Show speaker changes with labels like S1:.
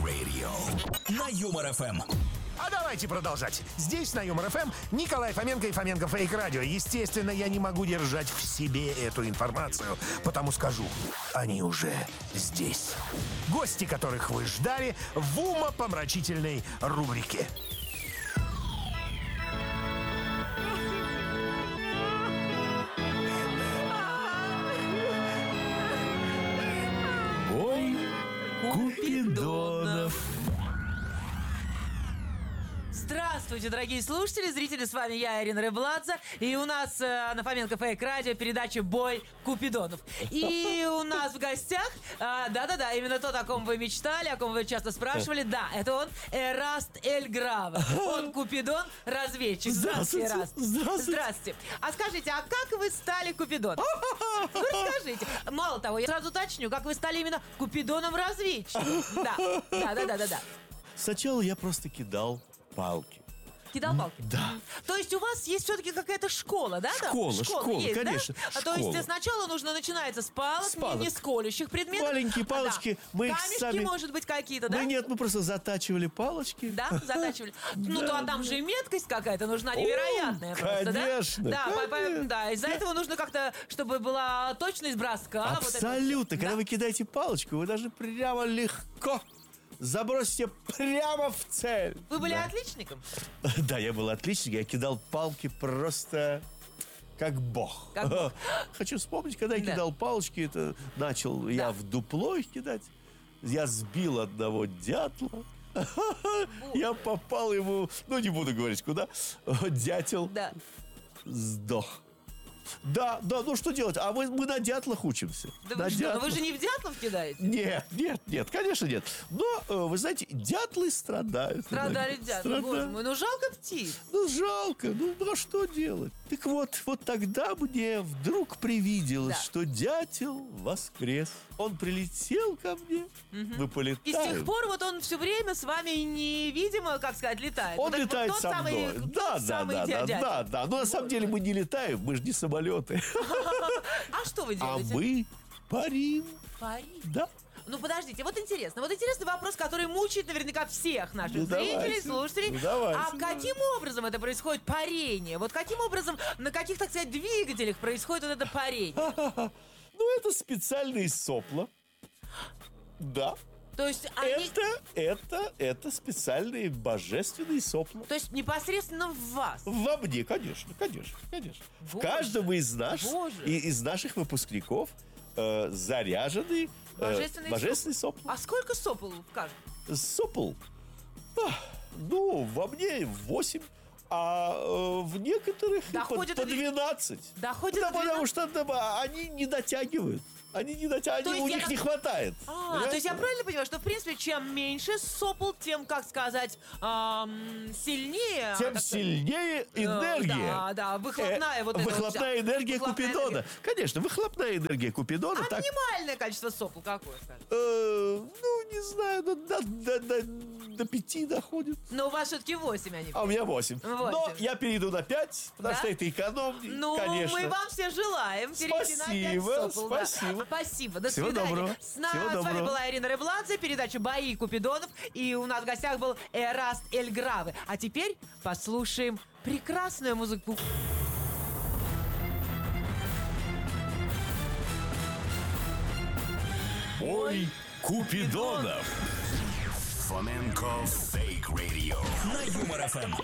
S1: Radio на Юмор ФМ.
S2: А давайте продолжать. Здесь, на Юмор ФМ, Николай Фоменко и Фоменко Фейк Радио. Естественно, я не могу держать в себе эту информацию, потому скажу, они уже здесь. Гости, которых вы ждали в умопомрачительной рубрике.
S3: Бой Купидонов.
S4: Здравствуйте, дорогие слушатели, зрители, с вами я, Ирина Рыбладзе. И у нас на Фоменко Фейк Радио передача «Бой Купидонов». И у нас в гостях, да-да-да, именно тот, о ком вы мечтали, о ком вы часто спрашивали. Да, это он, Эраст Эль Граве. Он Купидон, разведчик. Здравствуйте, Эраст. Здравствуйте. А скажите, а как вы стали Купидоном? Ну, расскажите. Мало того, я сразу уточню, как вы стали именно Купидоном-разведчиком. Да.
S3: Сначала я просто кидал палки.
S4: Кидал палки?
S3: Да.
S4: То есть у вас есть все-таки какая-то школа, да?
S3: Школа,
S4: есть,
S3: конечно.
S4: Да? То есть сначала начинается с палок, не с колющих предметов.
S3: Маленькие палочки, мы их
S4: камешки,
S3: сами...
S4: может быть, какие-то, да?
S3: Мы просто затачивали палочки.
S4: Да, затачивали. Ну, то там же и меткость какая-то нужна невероятная просто,
S3: конечно,
S4: да?
S3: конечно.
S4: Да, из-за этого нужно как-то, чтобы была точность броска.
S3: Абсолютно. Когда вы кидаете палочку, вы даже прямо легко забросьте прямо в цель.
S4: Вы были отличником?
S3: Да, я был отличником. Я кидал палки просто как бог. Хочу вспомнить, когда я кидал палочки, это начал я в дупло их кидать. Я сбил одного дятла. Я попал ему, не буду говорить куда. Дятел сдох. Да, что делать? А мы на дятлах учимся.
S4: Да вы что, вы же не в дятлов кидаете?
S3: Нет, конечно нет. Но, вы знаете, дятлы страдают.
S4: Страдали дятлы, боже мой, жалко птиц.
S3: Жалко, а что делать? Так вот тогда мне вдруг привиделось, что дятел воскрес. Он прилетел ко мне, мы полетаем.
S4: И с тех пор он все время с вами невидимо, как сказать, летает.
S3: Он летает со мной. Да. Но на самом деле мы не летаем, мы же не самолеты.
S4: А что вы делаете?
S3: А мы парим.
S4: Парим?
S3: Да.
S4: Ну, подождите, интересный вопрос, который мучает наверняка всех наших зрителей, слушателей. А каким образом это происходит, парение? Каким образом, на каких, так сказать, двигателях происходит это парение?
S3: Это специальные сопла. Да.
S4: То есть они...
S3: Это специальные божественные сопла.
S4: То есть непосредственно в вас?
S3: Во мне, конечно. В каждом из наших выпускников заряжены божественные сопла.
S4: А сколько сопл в каждом?
S3: Сопл? Во мне 8. А в некоторых по 12.
S4: Доходит до 12?
S3: Потому что они не дотягивают. У них не хватает.
S4: То есть я правильно понимаю, что в принципе чем меньше сопл, тем, как сказать, сильнее.
S3: Тем сильнее энергия.
S4: Да, выхлопная
S3: выхлопная энергия Купидона. Конечно, выхлопная энергия Купидона.
S4: А минимальное количество сопл какое, скажите?
S3: Не знаю, до 5 доходит.
S4: Но у вас все-таки 8 они.
S3: А у меня 8. Но я перейду на 5, потому что это экономнее, конечно.
S4: Мы вам все желаем перейти на 5 сопл. Спасибо. До
S3: Всего
S4: свидания.
S3: доброго.
S4: С вами была Ирина Рыбладзе, передача «Бои Купидонов». И у нас в гостях был Эраст Эль Граве. А теперь послушаем прекрасную музыку.
S1: Бой Купидонов. Фоменко Фейк Radio на Юмор ФМ.